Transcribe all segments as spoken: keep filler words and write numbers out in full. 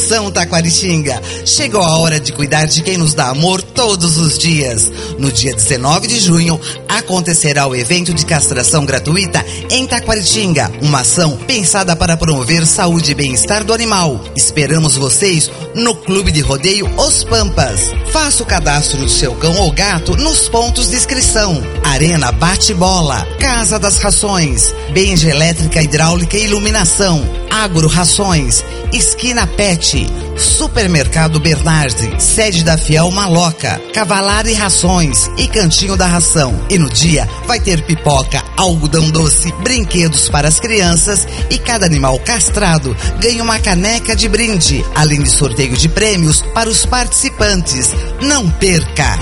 Atenção, Taquaritinga! Chegou a hora de cuidar de quem nos dá amor todos os dias. No dia dezenove de junho, acontecerá o evento de castração gratuita em Taquaritinga, uma ação pensada para promover saúde e bem-estar do animal. Esperamos vocês no Clube de Rodeio Os Pampas. Faça o cadastro do seu cão ou gato nos pontos de inscrição. Arena Bate-Bola, Casa das Rações, Benja Elétrica, Hidráulica e Iluminação, Agro Rações, Esquina Pet, Supermercado Bernardi, sede da Fiel Maloca, Cavalar e Rações e Cantinho da Ração. E no dia vai ter pipoca, algodão doce, brinquedos para as crianças e cada animal castrado ganha uma caneca de brinde, além de sorteio de prêmios para os participantes. Não perca!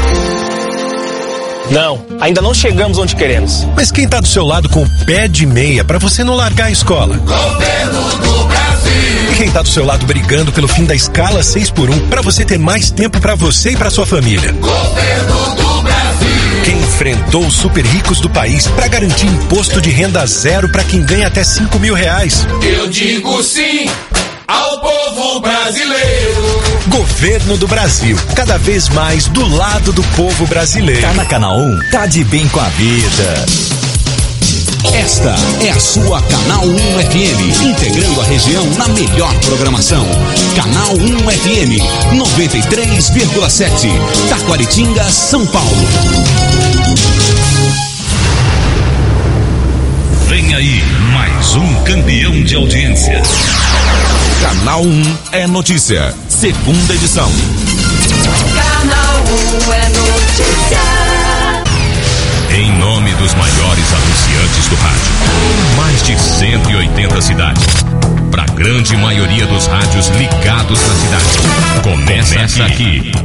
Não, ainda não chegamos onde queremos. Mas quem tá do seu lado com o pé de meia pra você não largar a escola? Governo do Brasil. E quem tá do seu lado brigando pelo fim da escala seis por um pra você ter mais tempo pra você e pra sua família? Governo do Brasil. Quem enfrentou os super ricos do país pra garantir imposto de renda zero pra quem ganha até cinco mil reais? Eu digo sim ao povo brasileiro. Governo do Brasil, cada vez mais do lado do povo brasileiro. Tá na Canal um, tá de bem com a vida. Esta é a sua Canal um F M, integrando a região na melhor programação. Canal um F M, noventa e três vírgula sete, Taquaritinga, São Paulo. Vem aí, mais um campeão de audiência. Canal um é notícia, segunda edição. Canal um é notícia. Em nome dos maiores anunciantes do rádio, mais de cento e oitenta cidades, para a grande maioria dos rádios ligados na cidade. Começa, Começa aqui. aqui.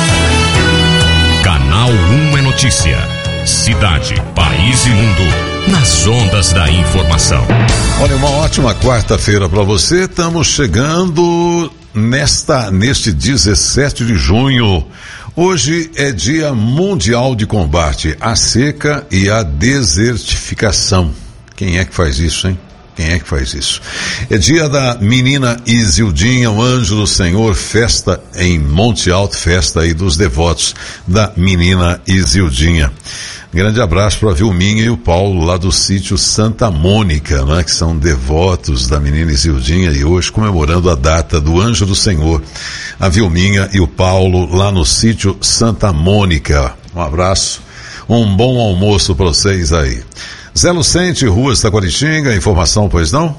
Canal um é notícia. Cidade, país e mundo, nas ondas da informação. Olha, uma ótima quarta-feira para você. Estamos chegando nesta, neste dezessete de junho. Hoje é Dia Mundial de Combate à Seca e à Desertificação. Quem é que faz isso, hein? Quem é que faz isso? É dia da menina Isildinha, o anjo do Senhor, festa em Monte Alto, festa aí dos devotos da menina Isildinha. Grande abraço para a Vilminha e o Paulo lá do sítio Santa Mônica, né, que são devotos da menina Isildinha e hoje comemorando a data do Anjo do Senhor. A Vilminha e o Paulo lá no sítio Santa Mônica. Um abraço, um bom almoço para vocês aí. Zé Lucente, Rua Taquaritinga, informação, pois não?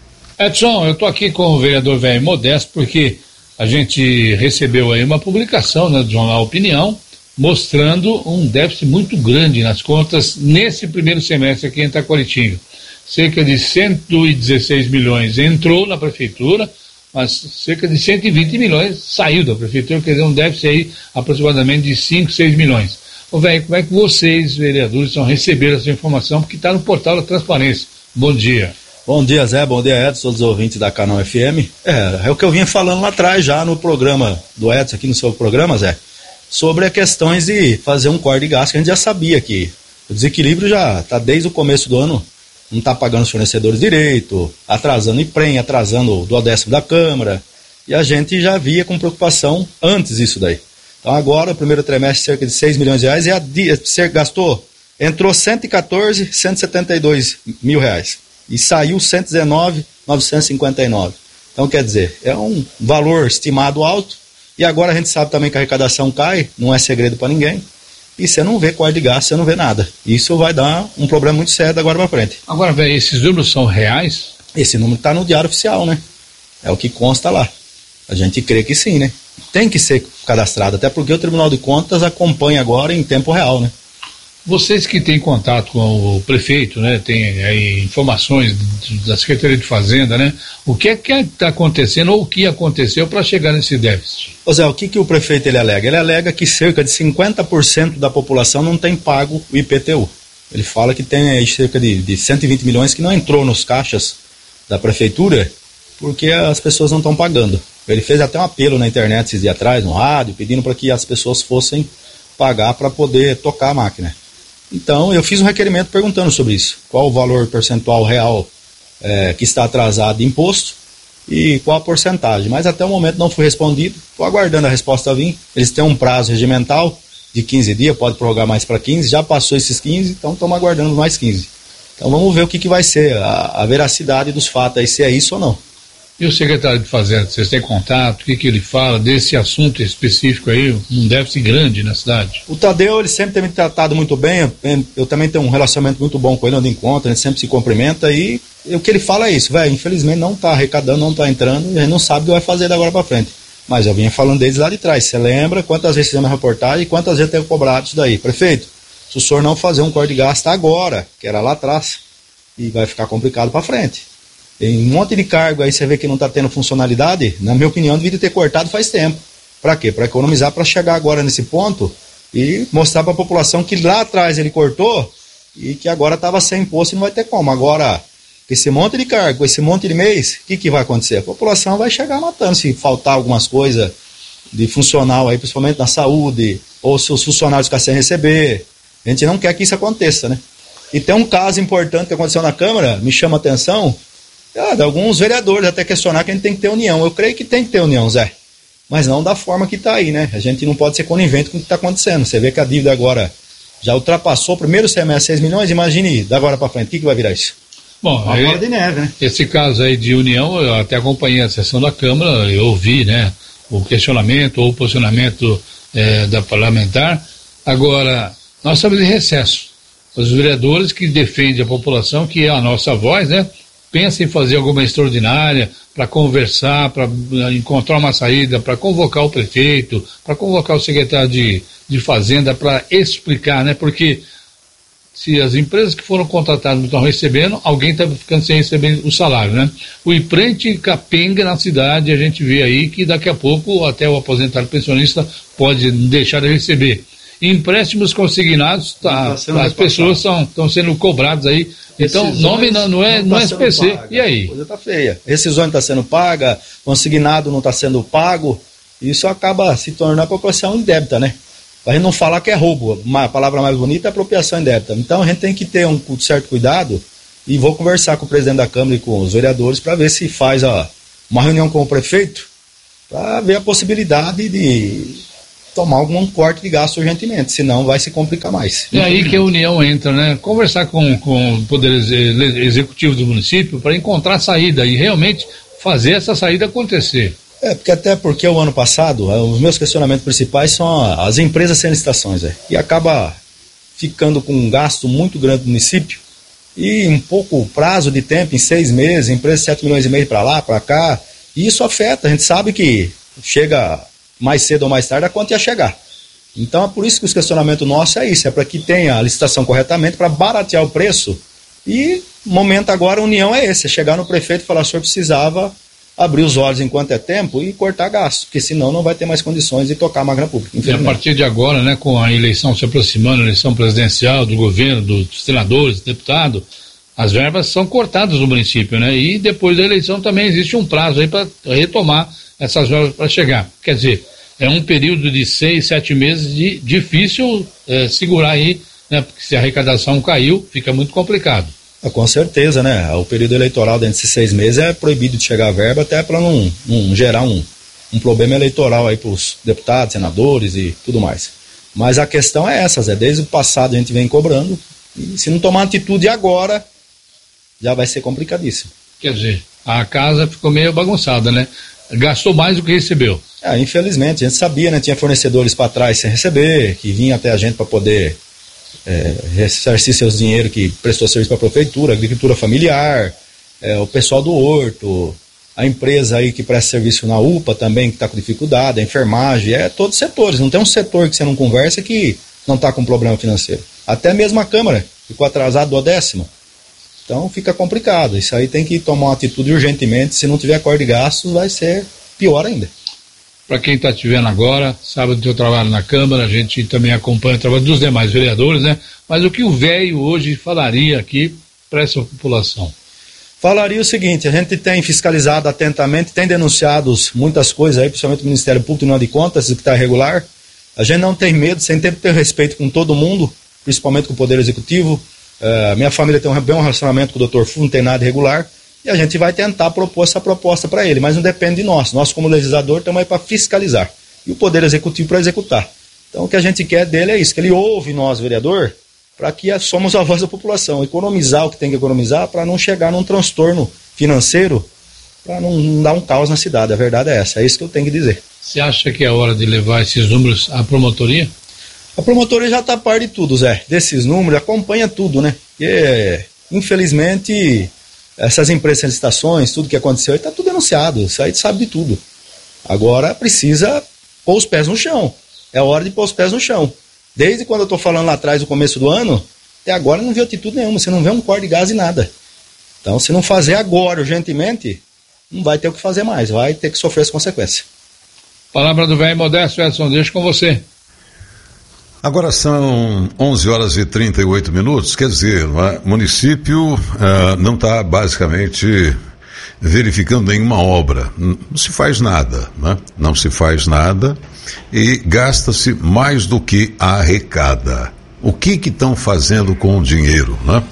Edson, eu estou aqui com o vereador Velho Modesto porque a gente recebeu aí uma publicação, né, do jornal Opinião, mostrando um déficit muito grande nas contas nesse primeiro semestre aqui em Taquaritinga. Cerca de cento e dezesseis milhões entrou na prefeitura, mas cerca de cento e vinte milhões saiu da prefeitura, quer dizer, um déficit aí aproximadamente de cinco, seis milhões. Ô velho, como é que vocês, vereadores, vão receber essa informação? Porque está no portal da transparência. Bom dia. Bom dia, Zé, bom dia, Edson, todos os ouvintes da Canal F M. É, é o que eu vinha falando lá atrás já no programa do Edson, aqui no seu programa, Zé, sobre as questões de fazer um corte de gás, que a gente já sabia que o desequilíbrio já está desde o começo do ano, não está pagando os fornecedores direito, atrasando I P R E M, atrasando o duodécimo da Câmara, e a gente já via com preocupação antes isso daí. Então agora, o primeiro trimestre, cerca de seis milhões de reais, e a, você gastou, entrou cento e quatorze, cento e setenta e dois mil reais, e saiu cento e dezenove mil novecentos e cinquenta e nove. Então quer dizer, é um valor estimado alto. E agora a gente sabe também que a arrecadação cai, não é segredo para ninguém, e você não vê corte de gás, você não vê nada. Isso vai dar um problema muito sério agora para frente. Agora, velho, esses números são reais? Esse número está no Diário Oficial, né? É o que consta lá. A gente crê que sim, né? Tem que ser cadastrado, até porque o Tribunal de Contas acompanha agora em tempo real, né? Vocês que têm contato com o prefeito, né, tem aí informações da Secretaria de Fazenda, né? O que é que está acontecendo ou o que aconteceu para chegar nesse déficit? Ô Zé, o que, que o prefeito ele alega? Ele alega que cerca de cinquenta por cento da população não tem pago o I P T U. Ele fala que tem aí cerca de, de cento e vinte milhões que não entrou nos caixas da prefeitura porque as pessoas não estão pagando. Ele fez até um apelo na internet esses dias atrás, no rádio, pedindo para que as pessoas fossem pagar para poder tocar a máquina. Então, eu fiz um requerimento perguntando sobre isso. Qual o valor percentual real é, que está atrasado de imposto e qual a porcentagem. Mas até o momento não foi respondido, estou aguardando a resposta vir. Eles têm um prazo regimental de quinze dias, pode prorrogar mais para quinze, já passou esses quinze, então estamos aguardando mais quinze. Então vamos ver o que, que vai ser a, a veracidade dos fatos aí, se é isso ou não. E o secretário de Fazenda, vocês têm contato? O que, que ele fala desse assunto específico aí, um déficit grande na cidade? O Tadeu, ele sempre tem me tratado muito bem, eu, eu também tenho um relacionamento muito bom com ele, onde encontra, a gente sempre se cumprimenta e, e o que ele fala é isso, velho, infelizmente não está arrecadando, não está entrando, e a gente não sabe o que vai fazer da agora para frente. Mas eu vinha falando deles lá de trás, você lembra quantas vezes fizemos a reportagem e quantas vezes teve cobrado isso daí? Prefeito, se o senhor não fazer um corte de gasto agora, que era lá atrás, e vai ficar complicado para frente. Tem um monte de cargo aí, você vê que não está tendo funcionalidade, na minha opinião, deveria ter cortado faz tempo. Para quê? Para economizar, para chegar agora nesse ponto e mostrar para a população que lá atrás ele cortou e que agora estava sem imposto e não vai ter como. Agora, esse monte de cargo, esse monte de mês, o que, que vai acontecer? A população vai chegar matando se faltar algumas coisas de funcional aí, principalmente na saúde, ou se os funcionários ficarem sem receber. A gente não quer que isso aconteça, né? E tem um caso importante que aconteceu na Câmara, me chama a atenção, ah, de alguns vereadores até questionar que a gente tem que ter união. Eu creio que tem que ter união, Zé. Mas não da forma que está aí, né? A gente não pode ser conivente com o que está acontecendo. Você vê que a dívida agora já ultrapassou o primeiro semestre seis milhões, imagine da agora para frente, o que, que vai virar isso? Bom, uma bola de neve, né? Esse caso aí de união, eu até acompanhei a sessão da Câmara, eu ouvi, né, o questionamento ou o posicionamento é, da parlamentar. Agora, nós estamos em recesso. Os vereadores que defendem a população, que é a nossa voz, né, pensam em fazer alguma extraordinária para conversar, para encontrar uma saída, para convocar o prefeito, para convocar o secretário de, de Fazenda, para explicar, né, porque se as empresas que foram contratadas não estão recebendo, alguém está ficando sem receber o salário, né? O IPRENTE capenga na cidade, a gente vê aí que daqui a pouco até o aposentado pensionista pode deixar de receber. Empréstimos consignados, tá, tá as pessoas estão sendo cobradas aí. Então, Rescisões nome não, não é, não tá é S P C. Paga. E aí? A coisa está feia. Rescisão está sendo paga, consignado não está sendo pago. Isso acaba se tornando apropriação indébita, né? Para a gente não falar que é roubo, a palavra mais bonita é apropriação indébita. Então a gente tem que ter um certo cuidado e vou conversar com o presidente da Câmara e com os vereadores para ver se faz a, uma reunião com o prefeito para ver a possibilidade de tomar algum corte de gasto urgentemente, senão vai se complicar mais. É aí que a União entra, né? Conversar com, com o Poder Executivo do município para encontrar saída e realmente fazer essa saída acontecer. É, porque até porque o ano passado, os meus questionamentos principais são as empresas sem licitações, é, e acaba ficando com um gasto muito grande no município e um pouco prazo de tempo, em seis meses, empresa sete milhões e meio para lá, para cá, e isso afeta, a gente sabe que chega mais cedo ou mais tarde a conta ia chegar. Então é por isso que o questionamento nosso é isso, é para que tenha a licitação corretamente, para baratear o preço, e o momento agora, a união é esse, é chegar no prefeito e falar, o senhor precisava abrir os olhos enquanto é tempo e cortar gasto, porque senão não vai ter mais condições de tocar a máquina pública. E a partir de agora, né, com a eleição se aproximando, a eleição presidencial, do governo, dos senadores, deputados, as verbas são cortadas no município, né? E depois da eleição também existe um prazo aí para retomar essas verbas para chegar. Quer dizer, é um período de seis, sete meses de difícil é, segurar aí, né? Porque se a arrecadação caiu, fica muito complicado. Ah, com certeza, né? O período eleitoral dentro desses seis meses é proibido de chegar a verba, até para não, não gerar um, um problema eleitoral aí para os deputados, senadores e tudo mais. Mas a questão é essa, Zé, desde o passado a gente vem cobrando, e se não tomar atitude agora, já vai ser complicadíssimo. Quer dizer, a casa ficou meio bagunçada, né? Gastou mais do que recebeu. É, infelizmente, a gente sabia, né? Tinha fornecedores para trás sem receber, que vinha até a gente para poder É, ressarcir seus dinheiros que prestou serviço para a prefeitura, agricultura familiar, é, o pessoal do horto, a empresa aí que presta serviço na U P A também que está com dificuldade, a enfermagem, é todos os setores, não tem um setor que você não conversa que não está com problema financeiro. Até mesmo a Câmara ficou atrasada do décimo. Então fica complicado, isso aí tem que tomar uma atitude urgentemente, se não tiver corte de gastos vai ser pior ainda. Para quem está te vendo agora, sabe do teu trabalho na Câmara, a gente também acompanha o trabalho dos demais vereadores, né? Mas o que o velho hoje falaria aqui para essa população? Falaria o seguinte, a gente tem fiscalizado atentamente, tem denunciado muitas coisas aí, principalmente o Ministério Público Tribunal de Contas, que está irregular. A gente não tem medo, sempre tem que ter respeito com todo mundo, principalmente com o Poder Executivo. Uh, minha família tem um bom relacionamento com o doutor Fu, não tem nada irregular. e a gente vai tentar propor essa proposta para ele, mas não depende de nós. Nós, como legislador, estamos aí para fiscalizar e o Poder Executivo para executar. Então, o que a gente quer dele é isso, que ele ouve nós, vereador, para que somos a voz da população, economizar o que tem que economizar para não chegar num transtorno financeiro, para não dar um caos na cidade. A verdade é essa, é isso que eu tenho que dizer. Você acha que é hora de levar esses números à promotoria? A promotoria já está a par de tudo, Zé, desses números, acompanha tudo, né? Porque, infelizmente, essas empresas, licitações, tudo que aconteceu, está tudo denunciado, isso aí sabe de tudo. Agora precisa pôr os pés no chão, é hora de pôr os pés no chão. Desde quando eu estou falando lá atrás, no começo do ano, até agora não vê atitude nenhuma, você não vê um corte de gás e nada. Então, se não fazer agora, urgentemente, não vai ter o que fazer mais, vai ter que sofrer as consequências. Palavra do velho Modesto, Edson, deixa com você. Agora são onze horas e trinta e oito minutos, quer dizer, o município uh, não está basicamente verificando nenhuma obra, não se faz nada, né? Não se faz nada e gasta-se mais do que arrecada. O que que estão fazendo com o dinheiro, né?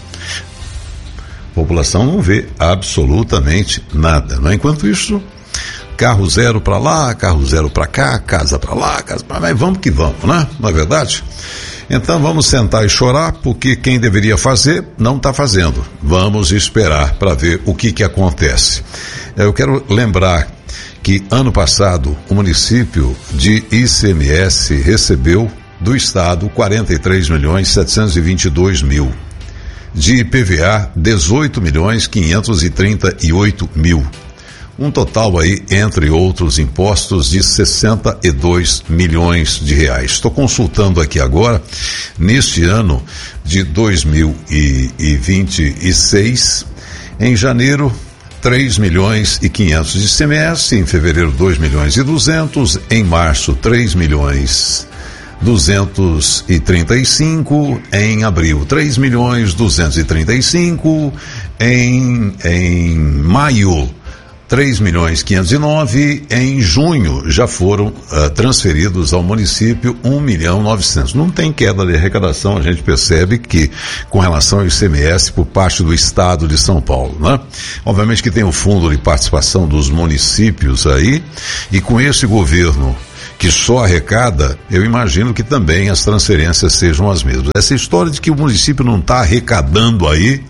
A população não vê absolutamente nada, né? Enquanto isso, carro zero para lá, carro zero para cá, casa para lá, casa para lá, mas vamos que vamos, né? Não é verdade? Então vamos sentar e chorar, porque quem deveria fazer não está fazendo. Vamos esperar para ver o que que acontece. Eu quero lembrar que ano passado o município de I C M S recebeu do estado quarenta e três milhões setecentos e vinte e dois mil. De I P V A, dezoito milhões quinhentos e trinta e oito mil. Um total aí, entre outros impostos, de sessenta e dois milhões de reais. Estou consultando aqui agora, neste ano de dois mil e vinte e seis, em janeiro, três milhões e quinhentos de I C M S, em fevereiro, dois milhões e duzentos, em março, três milhões duzentos e trinta e cinco, em abril, três milhões duzentos e trinta e cinco, em, em maio, três milhões quinhentos e nove, em junho já foram uh, transferidos ao município um milhão novecentos. Não tem queda de arrecadação, a gente percebe que com relação ao I C M S por parte do estado de São Paulo, né? Obviamente que tem o fundo de participação dos municípios aí, e com esse governo que só arrecada, eu imagino que também as transferências sejam as mesmas. Essa história de que o município não está arrecadando aí,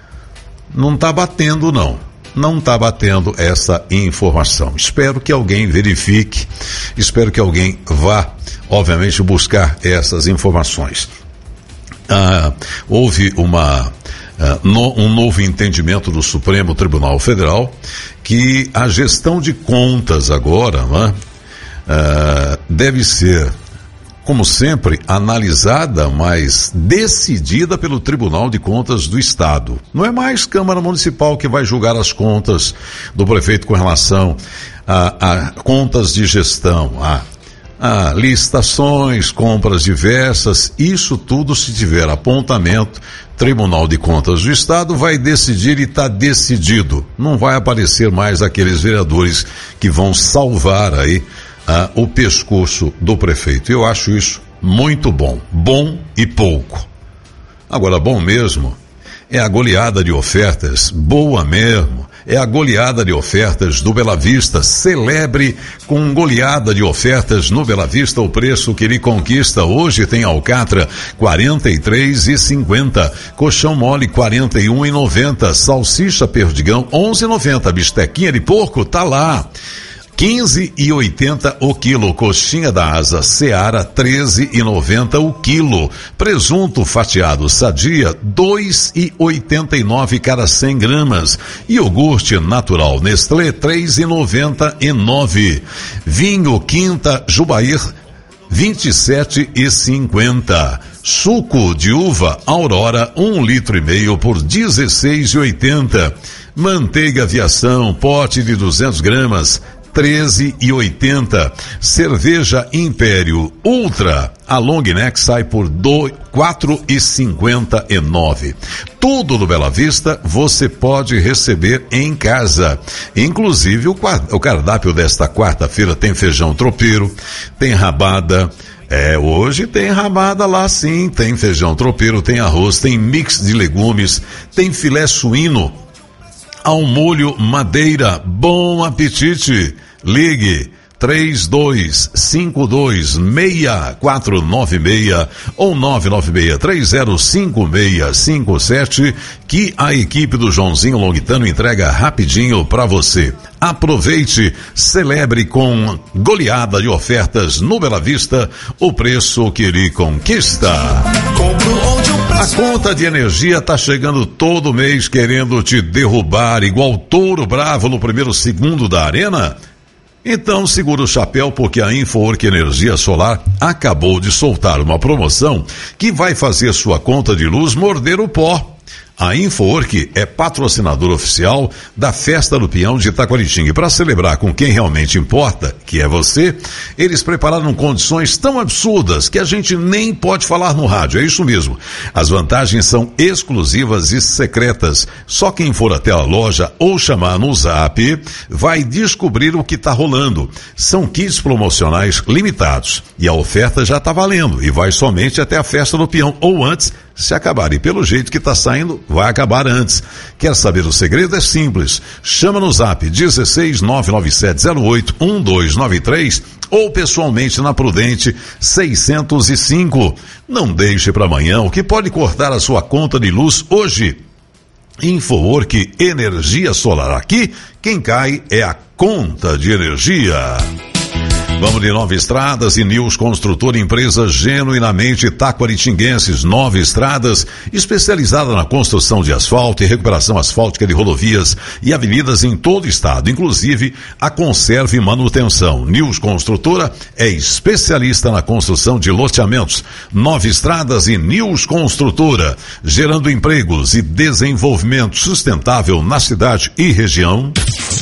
não está batendo não. Não está batendo essa informação. Espero que alguém verifique, espero que alguém vá, obviamente, buscar essas informações. Ah, houve uma, ah, no, um novo entendimento do Supremo Tribunal Federal que a gestão de contas agora, né, ah, deve ser, como sempre, analisada, mas decidida pelo Tribunal de Contas do Estado. Não é mais Câmara Municipal que vai julgar as contas do prefeito com relação a, a contas de gestão, a, a licitações, compras diversas, isso tudo, se tiver apontamento, Tribunal de Contas do Estado vai decidir e está decidido. Não vai aparecer mais aqueles vereadores que vão salvar aí Ah, o pescoço do prefeito. Eu acho isso muito bom, bom e pouco. Agora, bom mesmo é a goleada de ofertas, boa mesmo é a goleada de ofertas do Bela Vista. Celebre com goleada de ofertas no Bela Vista o preço que ele conquista. Hoje tem alcatra quarenta e três reais e cinquenta, colchão mole quarenta e um reais e noventa, salsicha perdigão onze reais e noventa, bistequinha de porco tá lá quinze reais e oitenta o quilo, coxinha da asa Seara treze reais e noventa o quilo, presunto fatiado Sadia dois reais e oitenta e nove cada cem gramas, iogurte natural Nestlé três reais e noventa e nove, vinho Quinta Jubair vinte e sete reais e cinquenta, suco de uva Aurora um litro e meio por dezesseis reais e oitenta, manteiga Aviação pote de duzentos gramas treze reais e oitenta, cerveja Império Ultra, a long neck sai por quatro reais e cinquenta e nove. Tudo do Bela Vista você pode receber em casa, inclusive o, o cardápio desta quarta-feira tem feijão tropeiro, tem rabada. É, hoje tem rabada lá sim, tem feijão tropeiro, tem arroz, tem mix de legumes, tem filé suíno ao molho Madeira. Bom apetite. Ligue três dois cinco dois, seis quatro nove seis ou nove nove seis, três zero cinco seis cinco sete, que a equipe do Joãozinho Longitano entrega rapidinho para você. Aproveite, celebre com goleada de ofertas no Bela Vista, o preço que lhe conquista. A conta de energia tá chegando todo mês querendo te derrubar igual touro bravo no primeiro segundo da arena? Então segura o chapéu, porque a InfoWork Energia Solar acabou de soltar uma promoção que vai fazer sua conta de luz morder o pó. A InfoWork é patrocinador oficial da Festa do Peão de Itaquaritinga. E para celebrar com quem realmente importa, que é você, eles prepararam condições tão absurdas que a gente nem pode falar no rádio. É isso mesmo. As vantagens são exclusivas e secretas. Só quem for até a loja ou chamar no Zap vai descobrir o que está rolando. São kits promocionais limitados. E a oferta já está valendo e vai somente até a Festa do Peão ou antes, se acabar. E pelo jeito que está saindo, vai acabar antes. Quer saber o segredo? É simples. Chama no Zap dezesseis nove nove sete zero oito um dois nove três ou pessoalmente na Prudente seiscentos e cinco. Não deixe para amanhã o que pode cortar a sua conta de luz hoje. InfoWork Energia Solar. Aqui, quem cai é a conta de energia. Vamos de Nova Estradas e News Construtor, empresa genuinamente taquaritinguenses. Nova Estradas, especializada na construção de asfalto e recuperação asfáltica de rodovias e avenidas em todo o estado, inclusive a conserva e manutenção. News Construtora é especialista na construção de loteamentos. Nova Estradas e News Construtora, gerando empregos e desenvolvimento sustentável na cidade e região.